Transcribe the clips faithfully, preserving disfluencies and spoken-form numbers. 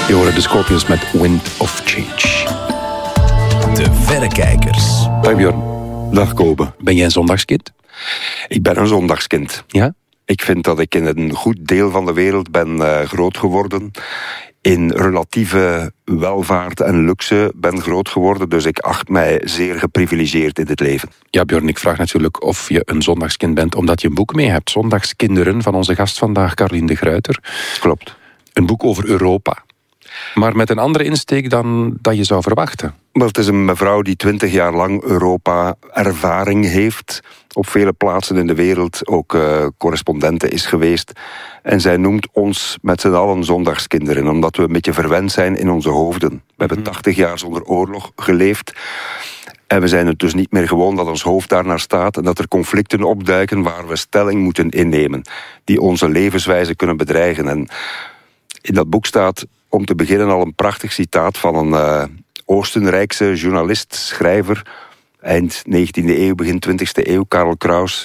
Je hoort de Scorpions met Wind of Change. De Verrekijkers. Dag Björn. Dag Kobe. Ben jij een zondagskind? Ik ben een zondagskind. Ja? Ik vind dat ik in een goed deel van de wereld ben uh, groot geworden. In relatieve welvaart en luxe ben groot geworden. Dus ik acht mij zeer geprivilegeerd in het leven. Ja, Björn, ik vraag natuurlijk of je een zondagskind bent, omdat je een boek mee hebt. Zondagskinderen, van onze gast vandaag, Caroline de Gruyter. Klopt. Een boek over Europa. Maar met een andere insteek dan dat je zou verwachten. Wel, het is een mevrouw die twintig jaar lang Europa-ervaring heeft. Op vele plaatsen in de wereld ook uh, correspondente is geweest. En zij noemt ons met z'n allen zondagskinderen, omdat we een beetje verwend zijn in onze hoofden. We hebben tachtig jaar zonder oorlog geleefd. En we zijn het dus niet meer gewoon dat ons hoofd daarnaar staat en dat er conflicten opduiken waar we stelling moeten innemen, die onze levenswijze kunnen bedreigen. En in dat boek staat om te beginnen al een prachtig citaat van een uh, Oostenrijkse journalist, schrijver, eind negentiende eeuw, begin twintigste eeuw, Karl Kraus,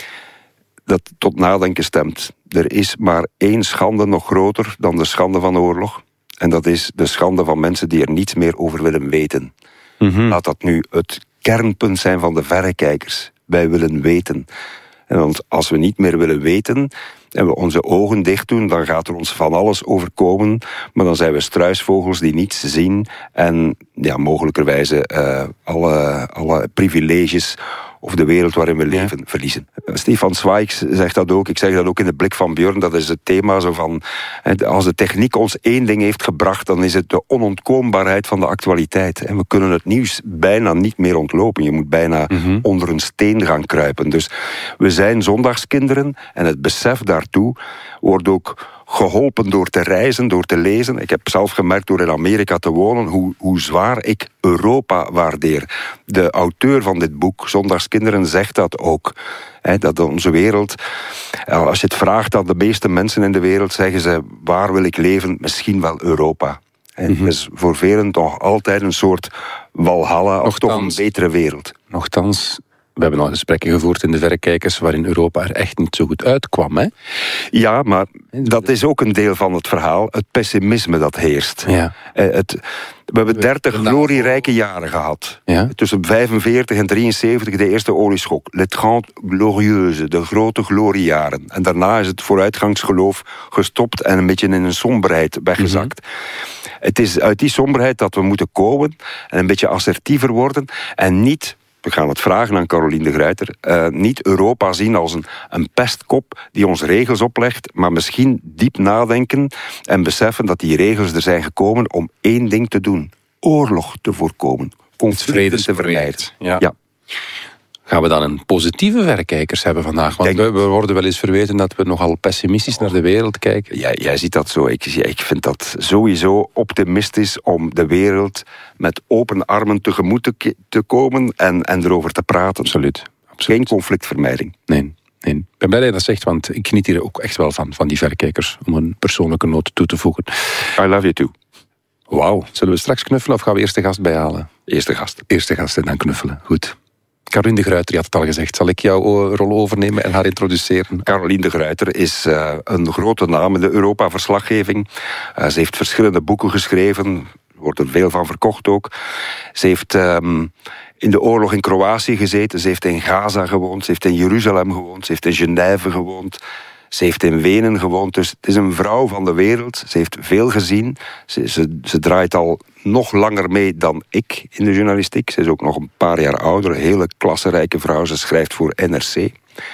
dat tot nadenken stemt. Er is maar één schande nog groter dan de schande van de oorlog. En dat is de schande van mensen die er niets meer over willen weten. Mm-hmm. Laat dat nu het kernpunt zijn van de verrekijkers. Wij willen weten. En als we niet meer willen weten en we onze ogen dicht doen, dan gaat er ons van alles overkomen. Maar dan zijn we struisvogels die niets zien en ja, mogelijkerwijze uh, alle, alle privileges of de wereld waarin we leven, ja. verliezen. Stefan Zweig zegt dat ook, ik zeg dat ook in de blik van Björn, dat is het thema zo van, als de techniek ons één ding heeft gebracht, dan is het de onontkoombaarheid van de actualiteit. En we kunnen het nieuws bijna niet meer ontlopen. Je moet bijna mm-hmm. onder een steen gaan kruipen. Dus we zijn zondagskinderen en het besef daartoe wordt ook geholpen door te reizen, door te lezen. Ik heb zelf gemerkt door in Amerika te wonen hoe, hoe zwaar ik Europa waardeer. De auteur van dit boek, Zondagskinderen, zegt dat ook. He, dat onze wereld, als je het vraagt aan de meeste mensen in de wereld, zeggen ze, waar wil ik leven? Misschien wel Europa. En mm-hmm. is voor velen toch altijd een soort walhalla, of toch een betere wereld. Nochtans, we hebben al gesprekken gevoerd in de Verrekijkers waarin Europa er echt niet zo goed uitkwam, hè? Ja, maar dat is ook een deel van het verhaal. Het pessimisme dat heerst. Ja. Het, we hebben dertig glorierijke jaren gehad. Ja. Tussen vijfenveertig en drieënzeventig de eerste olieschok. Les trente glorieuses, de grote gloriejaren. En daarna is het vooruitgangsgeloof gestopt en een beetje in een somberheid weggezakt. Mm-hmm. Het is uit die somberheid dat we moeten komen en een beetje assertiever worden en niet, we gaan het vragen aan Caroline de Gruyter, uh, niet Europa zien als een, een pestkop die ons regels oplegt, maar misschien diep nadenken en beseffen dat die regels er zijn gekomen om één ding te doen. Oorlog te voorkomen. Conflicten te vermijden. Ja. Ja. Gaan we dan een positieve verrekijkers hebben vandaag? Want Denk, we worden wel eens verweten dat we nogal pessimistisch naar de wereld kijken. Ja, jij ziet dat zo. Ik, ik vind dat sowieso optimistisch om de wereld met open armen tegemoet te, te komen en, en erover te praten. Absoluut. Absoluut. Geen conflictvermijding. Nee, nee. Ik ben blij dat je dat zegt, want ik geniet hier ook echt wel van, van die verrekijkers, om een persoonlijke noot toe te voegen. I love you too. Wauw. Zullen we straks knuffelen of gaan we eerst de gast bijhalen? Eerste gast. Eerste gast en dan knuffelen. Goed. Caroline de Gruyter, je had het al gezegd. Zal ik jouw rol overnemen en haar introduceren? Caroline de Gruyter is uh, een grote naam in de Europa-verslaggeving. Uh, ze heeft verschillende boeken geschreven. Er wordt er veel van verkocht ook. Ze heeft um, in de oorlog in Kroatië gezeten. Ze heeft in Gaza gewoond. Ze heeft in Jeruzalem gewoond. Ze heeft in Genève gewoond. Ze heeft in Wenen gewoond, dus het is een vrouw van de wereld. Ze heeft veel gezien. Ze, ze, ze draait al nog langer mee dan ik in de journalistiek. Ze is ook nog een paar jaar ouder, een hele klassenrijke vrouw. Ze schrijft voor N R C. Ze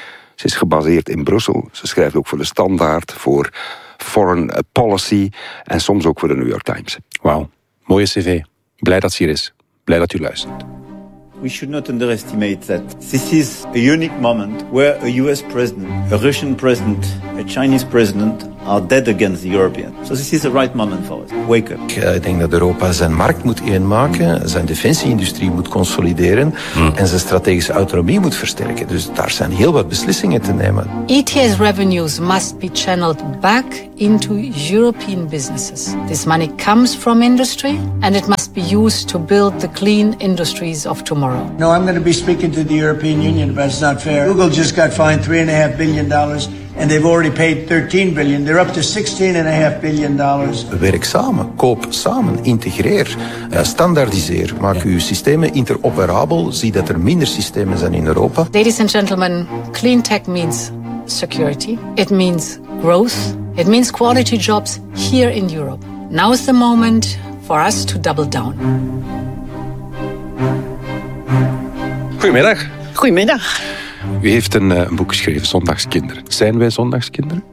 is gebaseerd in Brussel. Ze schrijft ook voor de Standaard, voor Foreign Policy en soms ook voor de New York Times. Wauw, mooie cv. Blij dat ze hier is. Blij dat u luistert. We should not underestimate that this is a unique moment where a U S president, a Russian president, a Chinese president are dead against the Europeans. So this is the right moment for us. Wake up. Ik denk dat Europa zijn markt moet eenmaken, zijn defensieindustrie moet consolideren hmm. en zijn strategische autonomie moet versterken. Dus daar zijn heel wat beslissingen te nemen. E T S revenues must be channeled back into European businesses. This money comes from industry and it must be used to build the clean industries of tomorrow. No, I'm going to be speaking to the European Union, but it's not fair. Google just got fined three and a half billion dollars. and they've already paid thirteen billion. They're up to sixteen and a half billion dollars. Werk samen, koop samen, integreer, uh, standaardiseer. Maak uw systemen interoperabel. Zie dat er minder systemen zijn in Europa. Ladies and gentlemen, clean tech means security. It means growth. It means quality jobs here in Europe. Now is the moment for us to double down. Goedemiddag. Goedemiddag. U heeft een, een boek geschreven, Zondagskinderen. Zijn wij zondagskinderen?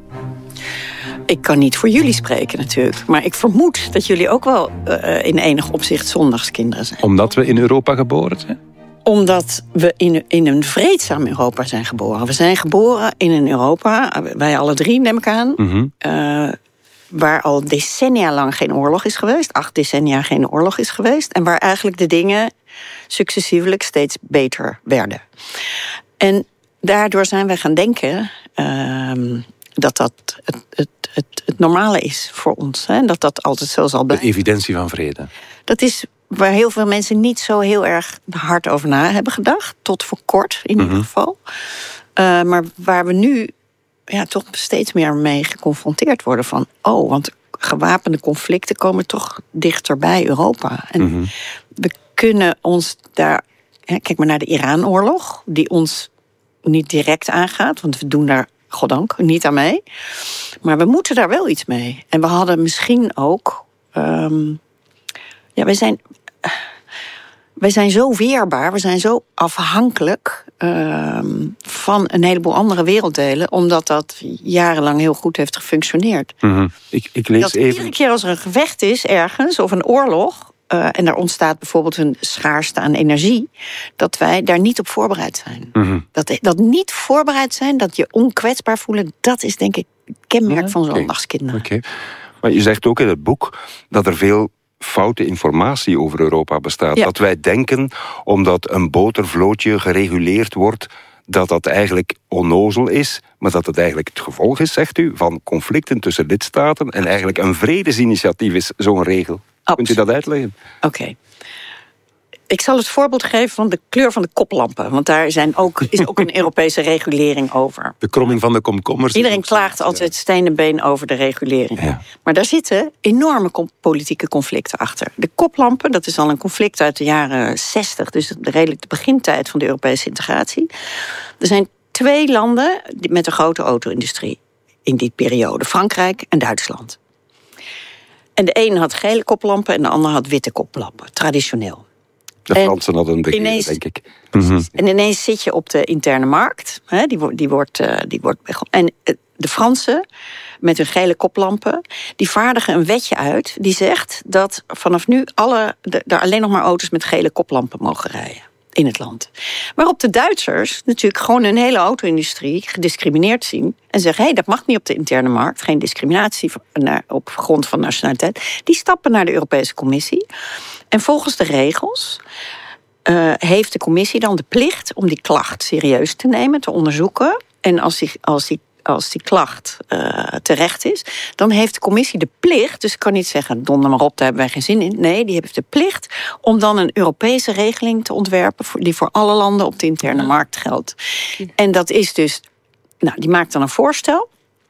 Ik kan niet voor jullie spreken natuurlijk. Maar ik vermoed dat jullie ook wel uh, in enig opzicht zondagskinderen zijn. Omdat we in Europa geboren zijn? Omdat we in, in een vreedzaam Europa zijn geboren. We zijn geboren in een Europa, wij alle drie neem ik aan... Mm-hmm. Uh, waar al decennia lang geen oorlog is geweest. Acht decennia geen oorlog is geweest. En waar eigenlijk de dingen successievelijk steeds beter werden. En daardoor zijn wij gaan denken uh, dat dat het, het, het, het normale is voor ons. Hè? Dat dat altijd zo zal blijven. De evidentie van vrede. Dat is waar heel veel mensen niet zo heel erg hard over na hebben gedacht. Tot voor kort in mm-hmm. ieder geval. Uh, maar waar we nu ja, toch steeds meer mee geconfronteerd worden van... oh, want gewapende conflicten komen toch dichter bij Europa. En mm-hmm. we kunnen ons daar... Ja, kijk maar naar de Iran-oorlog, die ons niet direct aangaat... want we doen daar, goddank, niet aan mee. Maar we moeten daar wel iets mee. En we hadden misschien ook... Um, ja, wij zijn... Wij zijn zo weerbaar, we zijn zo afhankelijk uh, van een heleboel andere werelddelen... omdat dat jarenlang heel goed heeft gefunctioneerd. Mm-hmm. Ik, ik lees dat even... iedere keer als er een gevecht is ergens, of een oorlog... Uh, en er ontstaat bijvoorbeeld een schaarste aan energie... dat wij daar niet op voorbereid zijn. Mm-hmm. Dat, dat niet voorbereid zijn, dat je onkwetsbaar voelen... dat is denk ik het kenmerk ja, van zondagskinderen. Okay. Maar je zegt ook in het boek dat er veel... foute informatie over Europa bestaat. Ja. Dat wij denken, omdat een botervlootje gereguleerd wordt... dat dat eigenlijk onnozel is... maar dat het eigenlijk het gevolg is, zegt u... van conflicten tussen lidstaten... en eigenlijk een vredesinitiatief is zo'n regel. Absoluut. Kunt u dat uitleggen? Oké. Okay. Ik zal het voorbeeld geven van de kleur van de koplampen. Want daar zijn ook, is ook een Europese regulering over. De kromming van de komkommers. Iedereen klaagt altijd stenen been over de regulering. Ja. Maar daar zitten enorme politieke conflicten achter. De koplampen, dat is al een conflict uit de jaren zestig. Dus redelijk de begintijd van de Europese integratie. Er zijn twee landen met een grote auto-industrie in die periode. Frankrijk en Duitsland. En de een had gele koplampen en de ander had witte koplampen. Traditioneel. De Fransen hadden de gele, denk ik. Mm-hmm. En ineens zit je op de interne markt. Hè, die, die wordt, uh, die wordt en de Fransen, met hun gele koplampen... die vaardigen een wetje uit die zegt... dat vanaf nu alle, de, er alleen nog maar auto's met gele koplampen mogen rijden. In het land. Waarop de Duitsers natuurlijk gewoon hun hele auto-industrie gediscrimineerd zien. En zeggen, hé, hey, dat mag niet op de interne markt. Geen discriminatie op grond van nationaliteit. Die stappen naar de Europese Commissie. En volgens de regels uh, heeft de commissie dan de plicht om die klacht serieus te nemen, te onderzoeken. En als die, als die, als die klacht uh, terecht is, dan heeft de commissie de plicht, dus ik kan niet zeggen, donder maar op, daar hebben wij geen zin in. Nee, die heeft de plicht om dan een Europese regeling te ontwerpen die voor alle landen op de interne markt geldt. En dat is dus, nou, die maakt dan een voorstel.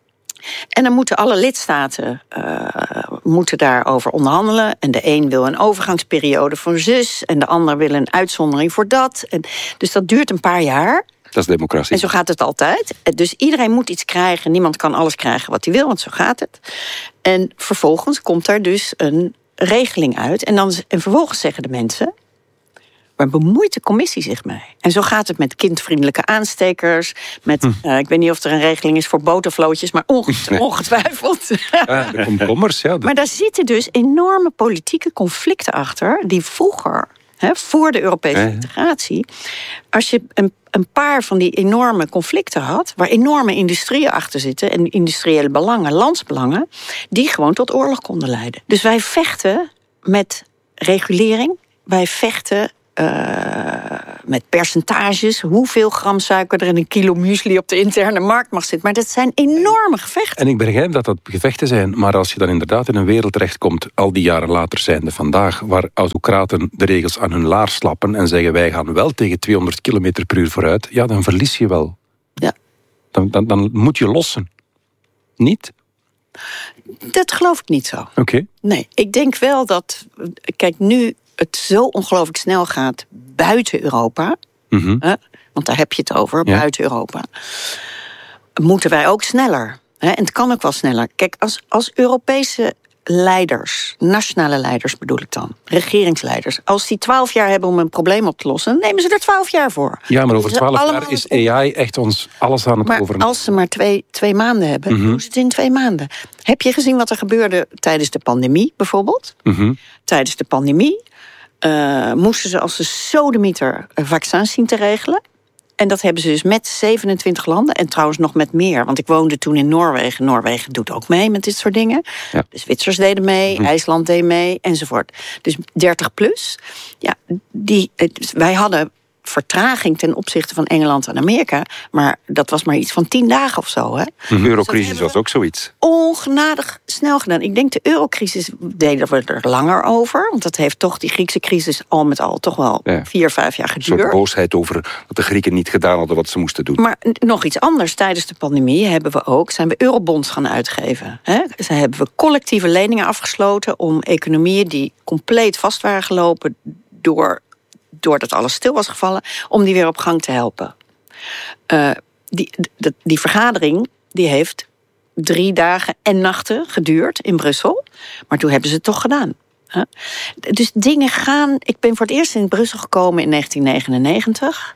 En dan moeten alle lidstaten uh, moeten daarover onderhandelen. En de een wil een overgangsperiode voor zus, en de ander wil een uitzondering voor dat. En dus dat duurt een paar jaar. Dat is democratie. En zo gaat het altijd. Dus iedereen moet iets krijgen. Niemand kan alles krijgen wat hij wil, want zo gaat het. En vervolgens komt er dus een regeling uit. En, dan, en vervolgens zeggen de mensen, waar bemoeit de commissie zich mee? En zo gaat het met kindvriendelijke aanstekers. Met, hm. uh, ik weet niet of er een regeling is voor botervlootjes, maar onget- ongetwijfeld. Ja, de komkommers, ja. Maar daar zitten dus enorme politieke conflicten achter, die vroeger, hè, voor de Europese integratie, als je een, een paar van die enorme conflicten had, waar enorme industrieën achter zitten en industriële belangen, landsbelangen, die gewoon tot oorlog konden leiden. Dus wij vechten met regulering, wij vechten Uh, met percentages, hoeveel gram suiker er in een kilo muesli op de interne markt mag zitten. Maar dat zijn enorme gevechten. En ik begrijp dat dat gevechten zijn, maar als je dan inderdaad in een wereld terechtkomt, al die jaren later zijnde vandaag, waar autocraten de regels aan hun laars slappen en zeggen wij gaan wel tegen tweehonderd kilometer per uur vooruit, ja, dan verlies je wel. Ja. Dan, dan, dan moet je lossen. Niet? Dat geloof ik niet zo. Oké. Okay. Nee, ik denk wel dat... Kijk, nu het zo ongelooflijk snel gaat buiten Europa... Mm-hmm. Hè, want daar heb je het over, ja. buiten Europa... moeten wij ook sneller. Hè, en het kan ook wel sneller. Kijk, als, als Europese leiders, nationale leiders bedoel ik dan... regeringsleiders, als die twaalf jaar hebben om een probleem op te lossen... nemen ze er twaalf jaar voor. Ja, maar over twaalf allemaal... jaar is A I echt ons alles aan het maar overnemen. Als ze maar twee, twee maanden hebben, Mm-hmm. doen ze het in twee maanden. Heb je gezien wat er gebeurde tijdens de pandemie bijvoorbeeld? Mm-hmm. Tijdens de pandemie uh, moesten ze als de sodemieter vaccins zien te regelen. En dat hebben ze dus met zevenentwintig landen. En trouwens nog met meer. Want ik woonde toen in Noorwegen. Noorwegen doet ook mee met dit soort dingen. Ja. De Zwitsers deden mee, hm. IJsland deed mee, enzovoort. Dus dertig plus. Ja, die, wij hadden vertraging ten opzichte van Engeland en Amerika. Maar dat was maar iets van tien dagen of zo. Hè? De eurocrisis dus was ook zoiets. Ongenadig snel gedaan. Ik denk de eurocrisis deden we er langer over. Want dat heeft toch die Griekse crisis al met al toch wel ja. vier, vijf jaar geduurd. Een soort boosheid over dat de Grieken niet gedaan hadden wat ze moesten doen. Maar nog iets anders. Tijdens de pandemie hebben we ook, zijn we eurobonds gaan uitgeven. Hè? Ze hebben we collectieve leningen afgesloten om economieën die compleet vast waren gelopen door... doordat alles stil was gevallen, om die weer op gang te helpen. Uh, die, die, die vergadering die heeft drie dagen en nachten geduurd in Brussel. Maar toen hebben ze het toch gedaan. Huh? Dus dingen gaan... Ik ben voor het eerst in Brussel gekomen in negentien negenennegentig.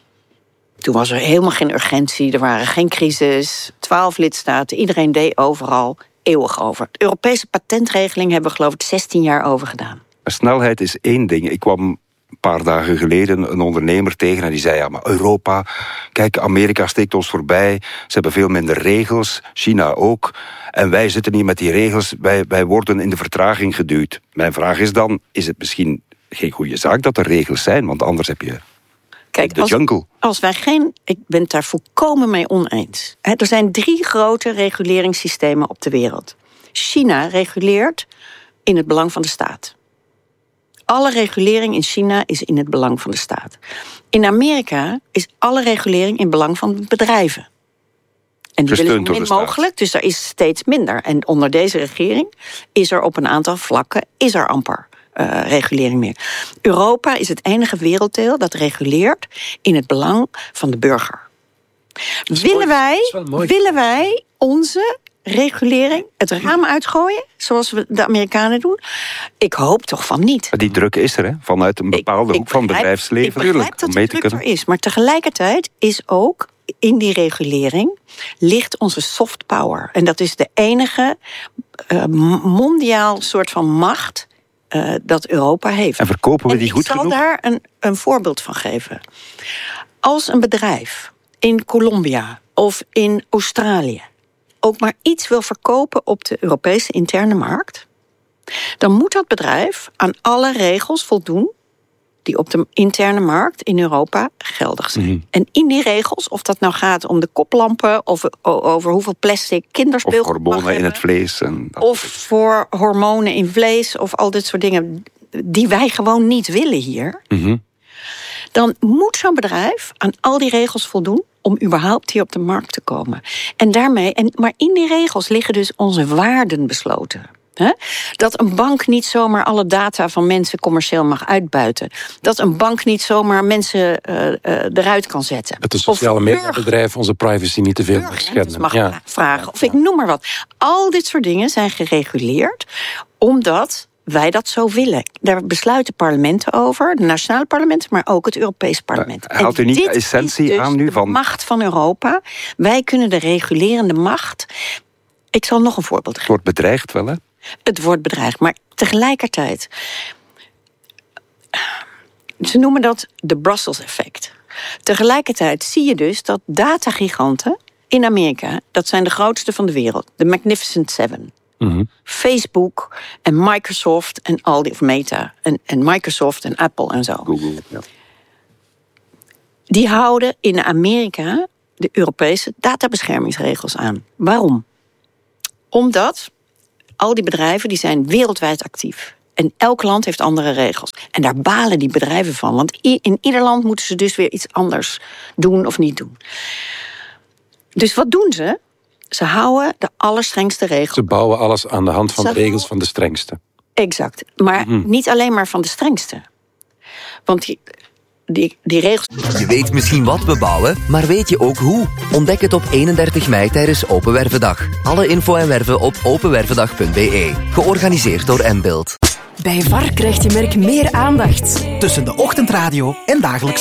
Toen was er helemaal geen urgentie, er waren geen crisis. Twaalf lidstaten, iedereen deed overal eeuwig over. De Europese patentregeling hebben we geloof ik zestien jaar over gedaan. Snelheid is één ding. Ik kwam... een paar dagen geleden een ondernemer tegen en die zei... ja, maar Europa, kijk, Amerika steekt ons voorbij. Ze hebben veel minder regels, China ook. En wij zitten hier met die regels, wij, wij worden in de vertraging geduwd. Mijn vraag is dan, is het misschien geen goede zaak dat er regels zijn? Want anders heb je Kijk, de als, jungle. Als wij geen... Ik ben het daar volkomen mee oneens. He, er zijn drie grote reguleringssystemen op de wereld. China reguleert in het belang van de staat. Alle regulering in China is in het belang van de staat. In Amerika is alle regulering in het belang van bedrijven. En die willen zo min mogelijk, dus er is steeds minder. En onder deze regering is er op een aantal vlakken is er amper uh, regulering meer. Europa is het enige werelddeel dat reguleert in het belang van de burger. Willen wij, willen wij onze regulering het raam uitgooien, zoals we de Amerikanen doen? Ik hoop toch van niet. Die druk is er, hè? Vanuit een bepaalde ik, hoek ik van begrijp, bedrijfsleven. Ik begrijp Tuurlijk, dat om mee de te druk kunnen. er is. Maar tegelijkertijd is ook in die regulering ligt onze soft power. En dat is de enige uh, mondiaal soort van macht uh, dat Europa heeft. En verkopen we en die goed genoeg? Ik zal daar een, een voorbeeld van geven. Als een bedrijf in Colombia of in Australië ook maar iets wil verkopen op de Europese interne markt, dan moet dat bedrijf aan alle regels voldoen die op de interne markt in Europa geldig zijn. Mm-hmm. En in die regels, of dat nou gaat om de koplampen, of over hoeveel plastic kinderspeelgoed of hormonen mag in het vlees. En dat of voor hormonen in vlees, of al dit soort dingen die wij gewoon niet willen hier. Mm-hmm. Dan moet zo'n bedrijf aan al die regels voldoen om überhaupt hier op de markt te komen. En daarmee, en, maar in die regels liggen dus onze waarden besloten. He? Dat een bank niet zomaar alle data van mensen commercieel mag uitbuiten. Dat een bank niet zomaar mensen uh, uh, eruit kan zetten. Dat de sociale mediabedrijven onze privacy niet te veel mag schenden. mag ja. vragen. Of ik noem maar wat. Al dit soort dingen zijn gereguleerd omdat wij dat zo willen. Daar besluiten parlementen over, de nationale parlementen, maar ook het Europese parlement. Uh, haalt u niet de essentie dus aan nu van de macht van Europa? Wij kunnen de regulerende macht. Ik zal nog een voorbeeld geven. Het wordt bedreigd wel, hè? Het wordt bedreigd, maar tegelijkertijd, ze noemen dat de Brussels-effect. Tegelijkertijd zie je dus dat datagiganten in Amerika, dat zijn de grootste van de wereld, de Magnificent Seven. Mm-hmm. Facebook en Microsoft en al die, of Meta en, en Microsoft en Apple en zo. Google, ja. Die houden in Amerika de Europese databeschermingsregels aan. Waarom? Omdat al die bedrijven die zijn wereldwijd actief. En elk land heeft andere regels. En daar balen die bedrijven van. Want in ieder land moeten ze dus weer iets anders doen of niet doen. Dus wat doen ze? Ze houden de allerstrengste regels. Ze bouwen alles aan de hand van de regels van de strengste. Exact. Maar mm-hmm. niet alleen maar van de strengste. Want die, die, die regels... Je weet misschien wat we bouwen, maar weet je ook hoe? Ontdek het op eenendertig mei tijdens Open Wervendag. Alle info en werven op openwervendag punt b e. Georganiseerd door M-Build. Bij V A R krijgt je merk meer aandacht. Tussen de ochtendradio en dagelijks